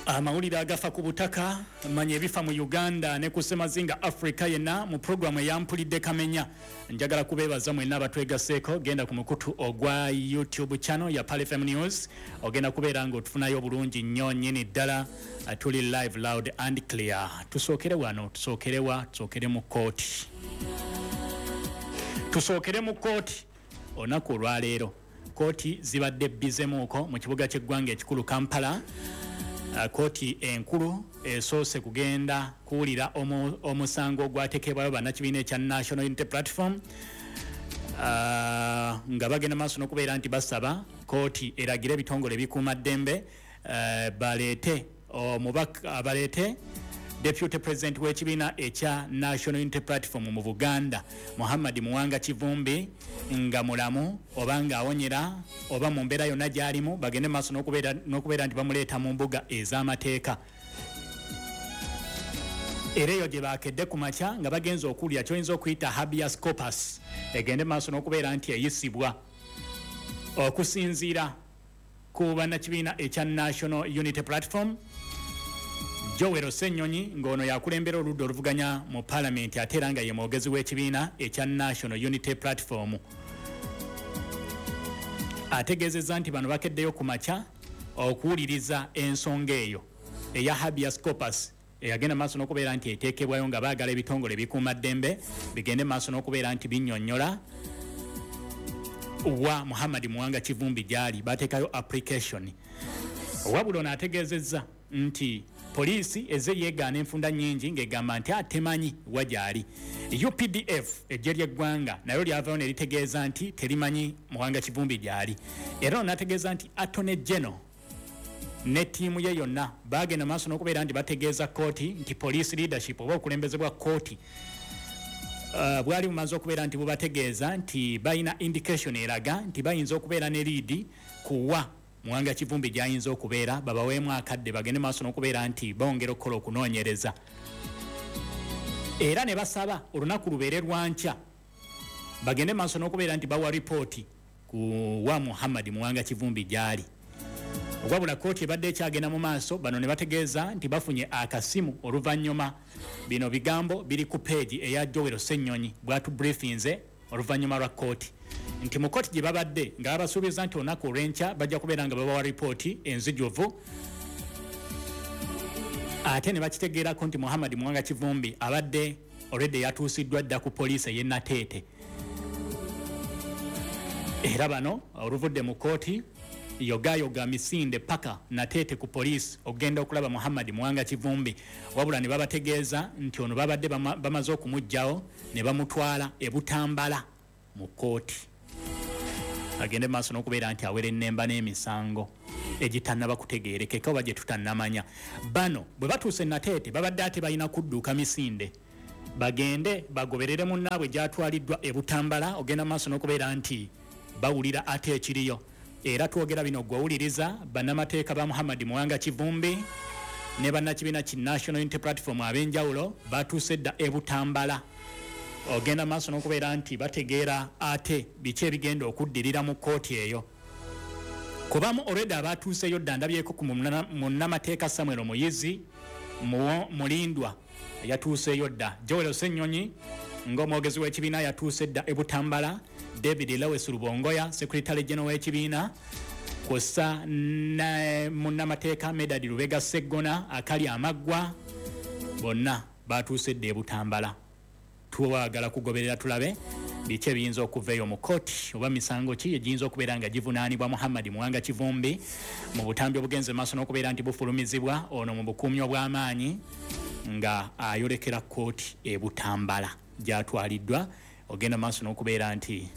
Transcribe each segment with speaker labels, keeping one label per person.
Speaker 1: Amawulire agafa ku butaka manye ebifa mu Uganda ne kusemazinga Africa yenna mu programu eyampulidde kamenya. Njagala kubebaza mwenna abatwegaseeko genda ku mukutu ogwa YouTube channel ya Pal FM News ogenda kubeera nga otufunayo bulungi nnyo nnyini ddala. Tuli live loud and clear. Tusookere wano, tusookere mu kooti. Tusookere mu kooti olunaku olwaleero. Kooti zibadde bizemuuko mu kibuga ky'eggwanga ekikulu Kampala. Kooti enkulu esoose kugenda kuwulira omusango ogwateekebwayo bannakibiina ekya National Unity Platform nga bagenda maaso n'okubeera nti basaba kooti eragire ebitongole ebikuuma ddembe baleete Deputy President w'ekibiina ekya National Unity Platform mu Buganda Muhammad Muwanga Kivumbi nga mulamu oba nga awonyera oba mu mbeera yonna gy'alimu bagende maaso n'okubeera nti bamuleeta mu mbuga ez'amateeka. Era eyo gye baakedde ku makya nga bagenza okuwulira ky'oyinza okuyita habeas corpus egende maaso n'okubeera nti eyisibwa okusinziira ku bannakibiina ekya National Unity Platform. Joel Ssenyonyi ng'ono yakulembera oludda oluvuganya mu Parliament ate era nga ye mwogezi w'ekibiina ekya National Unity Platform. Ategeezezza nti bano bakeddeyo ku makya okuwuliriza ensonga eyo eya habeas corpus eyagenda maaso n'okubeera nti eteekebwayo nga baagala ebitongole ebikuuma ddembe bigende maaso n'okubeera nti binnyonnyola wa Muhammad Muwanga Kivumbi gyali bateekayo application. Wabula ono ategeezezza nti poliisi eze yeegaana enfunda nnyingi ng'egamba nti atemanyi wagyali. UPDF eggye ly'eggwanga nayo lyavayo ne litegeeza nti terimanyi Muwanga Kivumbi gyali. Era ono ategeeza nti Attorney General ne ttiimu ye yonna baagenda maaso n'okubeera nti bategeeza kooti nti police leadership oba okulembeze bwa kooti bwali bumaze okubeera nti bubategeeza nti balina indication eraga nti bayinza okubeera ne liidi kuwa Muwanga Kivumbi gyayinza okubeera babaweemu akadde bagende maaso n'okubeera nti bongera okukola okunoonyereza. Era ne basaba olunaku lubeere lwankya bagende maaso n'okubeera nti bawa ripooti ku wa Muhammad Muwanga Kivumbi gyali. Wabula kooti ebadde ekyagenda mu maaso bano ne bategeeza nti bafunye akasimu oluvannyuma. Bino bigambo biri ku page eya Joel Ssenyonyi bwatu briefinze oluvannyuma lwa kooti nti mu kooti gye babadde nga babasuubiza nti olunaku olw'enkya bajja kubeera nga babawa ripooti enzijuvu. Ate ne bakitegeerako nti Muhammad Muwanga Kivumbi abadde already yatuusiddwa dda ku poliisi ey'e Nateete. Era bano oluvudde mu kooti yogayoga misinde paka Nateete ku poliisi okugenda okulaba Muhammad Muwanga Kivumbi. Wabula ne babategeeza nti ono babadde bamaze okumuggyawo ne bamutwala e Butambala mu kooti agende maaso n'okubeera nti awere ennemba n'emisango egitannaba kutegeerekeka oba gye tutannamanya. Bano bwe batuuse Nateete babadde ate balina kudduuka misinde bagende bagoberere munnaabwe gyatwaliddwa e Butambala ogenda maaso n'okubeera nti bawulira ate ekiriyo. Era twogera bino gwawuliriza bannamateeka ba Muhammad Muwanga Kivumbi ne bannakibiina ki National Unity Platform ab'enjawulo batuuse dda e Butambala ogenda maaso n'okubeera nti bategeera ate biki ebigenda okuddirira mu kooti eyo. Kubamu already abatuuseyo dda ndabyeko ku munnamateeka Samuel Muyizi Mulindwa yatuuseyo dda. Joel Ssenyonyi ng'omwogezi w'ekibiina yatuuse dda e Butambala. David Lawes Rubongoya Secretary General w'ekibiina kw'ossa munnamateeka Medad Lubega Sseggona akali amaggwa bonna batuuse dda e Butambala. Tuwagala kugoberera tulabe biki ebiyinza okuveeyo mu kooti oba misango ki egiyinza okubeera nga givunaanibwa Muhammad Muwanga Kivumbi mu butambi obugenze maaso n'okubeera nti bufulumizibwa ono mu bukuumi obw'amaanyi nga ayolekera kooti e Butambala gy'atwaliddwa ogenda maaso n'okubeera nti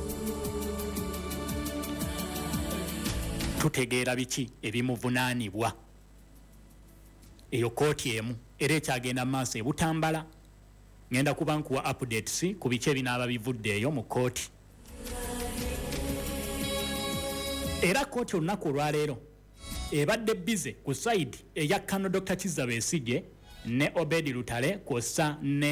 Speaker 1: tutegeera biki ebimuvunaanibwa eyo kooti emu. Era ekyagenda mu maaso e Butambala ngenda kuba nkuwa updates ku biki ebinaaba bivuddeeyo mu kooti. Era kooti olunaku olwaleero ebadde bize ku side eya Kano Dr. Kizza Besigye ne Obedi Lutale kw'ossa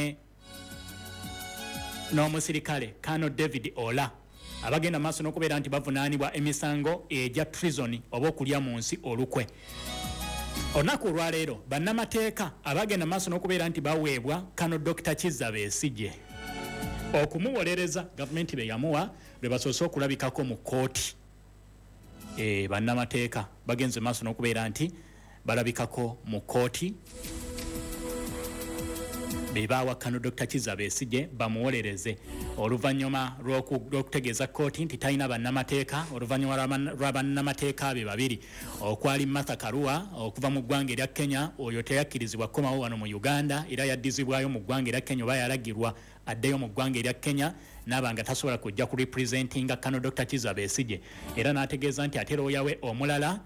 Speaker 1: n'omusirikale Kano David Ola abagenda maaso n'okubeera nti bavunaanibwa emisango egya treason oba okulya mu nsi olukwe. Onaku lwa leero bannamateeka abagenda maaso n'okubeera nti baweebwa kano Dr. Kizza Besigye okumuwolereza gavumenti be yamuwa lwe basoose okulabikako mu kkooti. Bannamateeka bagenze maaso n'okubeera nti balabikako mu kkooti bebaawa kano Dr. Kizza Besigye bamuwolereze oluvannyuma lw'okutegeeza kkooti nti talina bannamateeka oluvannyuma lwa bannamateeka be babiri okwali Martha Karua okuva mu ggwanga erya Kenya oyo teyakkirizibwa kukomawo wano mu Uganda era yaddizibwayo mu ggwanga erya Kenya oba yalagirwa addeyo mu ggwanga erya Kenya n'abanga tasobola kujja ku representinga kano Dr. Kizza Besigye era n'ategeeza nti ate looya we omulala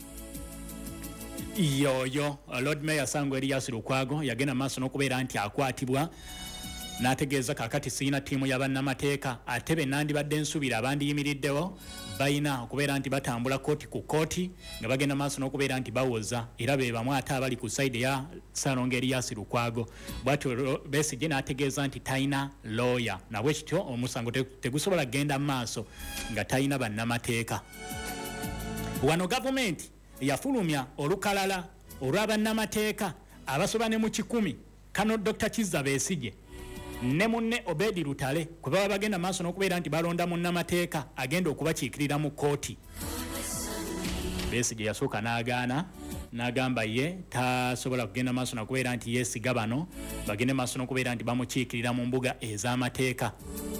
Speaker 1: yoyo Lord Mayor Sango Elias Lukwago yagenda maaso n'okubeera nti akwatibwa n'ategeeza kakati siina ttiimu y'abannamateeka ate be nandibadde nsuubira abandiyimiriddewo balina okubeera nti batambula kooti ku kooti nga bagenda maaso n'okubeera nti bawoza era be bamu ate abali ku sayidi ya Sango Elias Lukwago bw'atyo Besigye n'ategeeza nti talina lawyer nabwe kityo omusango tegusobola kugenda maaso nga talina bannamateeka. Wano gavumenti yafulumya olukalala olw'abannamateeka abasoba ne mu 100 kano Dr. Kizza Besigye ne munne Obedi Lutale kwe baba bagenda maaso n'okubeera nti balonda munnamateeka agenda okubakiikirira mu kkooti. Besigye yasooka n'agaana n'agamba ye tasobola kugenda maaso n'okubeera nti yeesiga bano bagende maaso n'okubeera nti bamukiikirira mu mbuga ez'amateeka.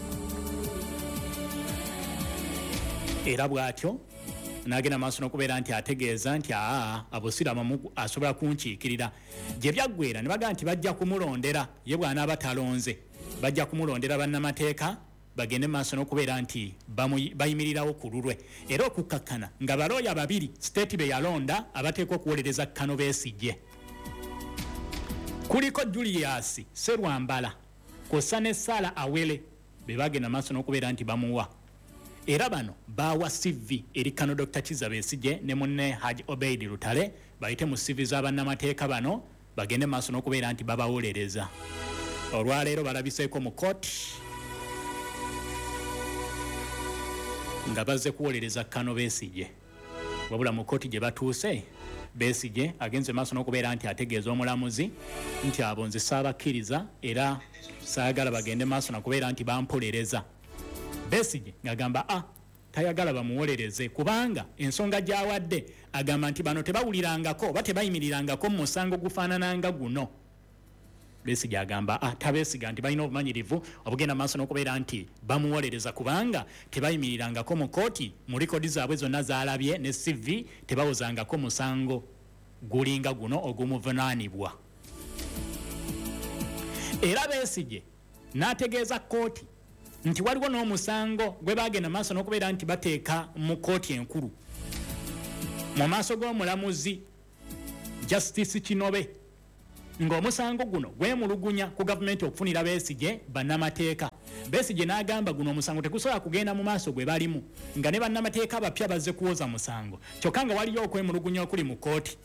Speaker 1: Era bw'atyo n'agenda maaso n'okubeera nti ategeeza nti abusiramu asobola kunkiikirira gye byaggweera ne bagamba nti bajja kumulondera ye bw'anaaba talonze bajja kumulondera bannamateeka bagende maaso n'okubeera nti bayimirirawo ku lulwe era okukkakkana nga balooya babiri state be yalonda abateeka okuwolereza Kano Besigye kuliko Julius Serwambala kw'ossa ne Sarah Awele be bagenda maaso n'okubeera nti bamuwa era bano bawa CV eri kano Dr. Kizza Besigye ne munne Haji Obedi Lutale bayite mu CV z'abannamateeka bano bagende maaso n'okubeera nti babawolereza. Olwaleero balabiseeko mu kkooti nga bazze kuwolereza Kano Besigye wabula mu kkooti gye batuuse Besigye agenze maaso n'okubeera nti ategeeza omulamuzi nti abo nze saabakkiriza era saagala bagende maaso n'okubeera nti bampolereza. Besigye ng'agamba tayagala bamuwolereze kubanga ensonga gy'awadde agamba nti bano tebawulirangako oba tebayimirirangako mu musango gufaanananga guno. Besigye agamba tabeesiga nti balina obumanyirivu obugenda maaso n'okubeera nti bamuwolereza kubanga tebayimirirangako mu kkooti mu likodi zaabwe zonna zaalabye ne CV tebawozangako musango gulinga guno ogumuvunaanibwa. Era Besigye n'ategeeza kkooti nti waliwo n'omusango gwe bagenda maaso n'okubeera nti bateeka mu kkooti enkulu mu maaso g'omulamuzi Justice Kinobe ng'omusango guno gwemulugunya ku gavumenti okufunira Besigye bannamateeka. Besigye n'agamba guno omusango tegusobola kugenda mu maaso gwe balimu nga ne bannamateeka abapya bazze kuwoza musango kyokka nga waliyo okwemulugunya okuli mu kkooti